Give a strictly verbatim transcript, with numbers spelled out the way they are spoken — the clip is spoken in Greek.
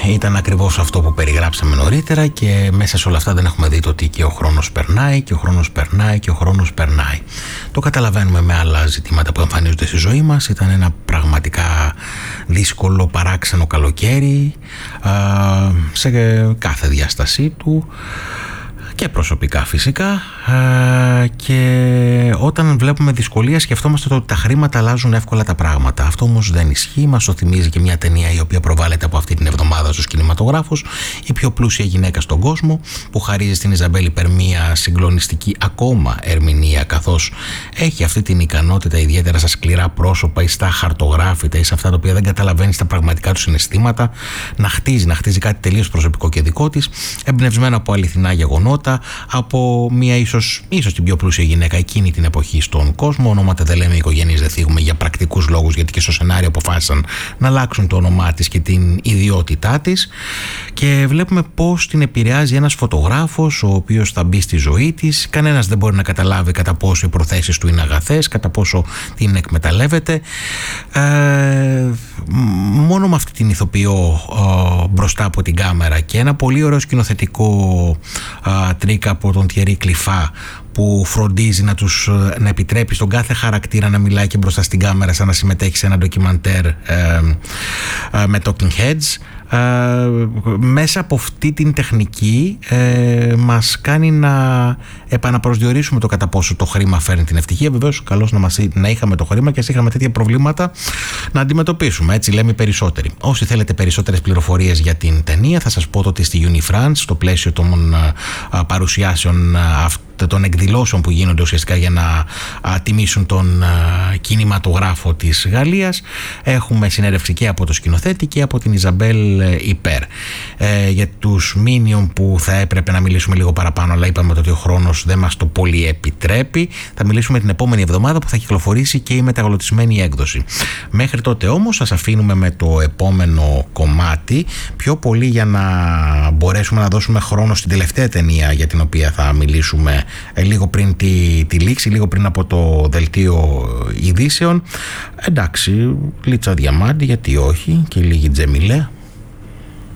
ήταν ακριβώς αυτό που περιγράψαμε νωρίτερα και μέσα σε όλα αυτά δεν έχουμε δει το ότι και ο χρόνος περνάει και ο χρόνος περνάει και ο χρόνος περνάει. Το καταλαβαίνουμε με άλλα ζητήματα που εμφανίζονται στη ζωή μας. Ήταν ένα πραγματικά δύσκολο, παράξενο καλοκαίρι σε κάθε διάστασή του και προσωπικά φυσικά, και όταν βλέπουμε δυσκολία σκεφτόμαστε το ότι τα χρήματα αλλάζουν εύκολα τα πράγματα. Αυτό όμως δεν ισχύει. Μας το θυμίζει και μια ταινία η οποία προβάλλεται από αυτή την εβδομάδα στους κινηματογράφους, η πιο πλούσια γυναίκα στον κόσμο, που χαρίζει στην Ιζαμπέλ Ιπέρ μια συγκλονιστική ακόμα ερμηνεία, καθώς έχει αυτή την ικανότητα ιδιαίτερα στα σκληρά πρόσωπα ή στα χαρτογράφητα ή σε αυτά τα οποία δεν καταλαβαίνει τα πραγματικά του συναισθήματα, να χτίζει, να χτίζει κάτι τελείως προσωπικό και δικό της, εμπνευσμένο από αληθινά γεγονότα, από μια ίσως, ίσως την πιο πλούσια γυναίκα εκείνη την εποχή στον κόσμο. Ονόματα δεν λέμε, οικογένειες δεν θίγουμε για πρακτικούς λόγους, γιατί και στο σενάριο αποφάσισαν να αλλάξουν το όνομά της και την ιδιότητά της, και βλέπουμε πώς την επηρεάζει ένας φωτογράφος ο οποίος θα μπει στη ζωή της. Κανένας δεν μπορεί να καταλάβει κατά πόσο οι προθέσεις του είναι αγαθές, κατά πόσο την εκμεταλλεύεται. Ε, μόνο με αυτή την ηθοποιό ε, μπροστά από την κάμερα και ένα πολύ ωραίο σκηνοθετικό ε, τρίκ από τον Τιερί Κλιφά, που φροντίζει να, τους, να επιτρέπει στον κάθε χαρακτήρα να μιλάει και μπροστά στην κάμερα σαν να συμμετέχει σε ένα ντοκιμαντέρ ε, ε, με talking heads. Ε, μέσα από αυτή την τεχνική ε, μας κάνει να επαναπροσδιορίσουμε το κατά πόσο το χρήμα φέρνει την ευτυχία. Βεβαίως καλώς να, μας, να είχαμε το χρήμα και ας είχαμε τέτοια προβλήματα να αντιμετωπίσουμε, έτσι λέμε περισσότεροι. Όσοι θέλετε περισσότερες πληροφορίες για την ταινία, θα σας πω ότι στη Unifrance, στο πλαίσιο των α, παρουσιάσεων α, των εκδηλώσεων που γίνονται ουσιαστικά για να α, τιμήσουν τον α, κινηματογράφο της Γαλλίας, έχουμε συνέντευξη και από το σκηνοθέτη και από την Ιζαμπέλ Ιπέρ. Ε, για τους Minion που θα έπρεπε να μιλήσουμε λίγο παραπάνω, αλλά είπαμε ότι ο χρόνος δεν μας το πολύ επιτρέπει, θα μιλήσουμε την επόμενη εβδομάδα που θα κυκλοφορήσει και η μεταγλωτισμένη έκδοση. Μέχρι τότε όμως σας αφήνουμε με το επόμενο κομμάτι, πιο πολύ για να μπορέσουμε να δώσουμε χρόνο στην τελευταία ταινία για την οποία θα μιλήσουμε ε, λίγο πριν τη, τη λήξη, λίγο πριν από το δελτίο ειδήσεων. Εντάξει, Λίτσα Διαμάντη, γιατί όχι, και λίγη Τζεμιλέ.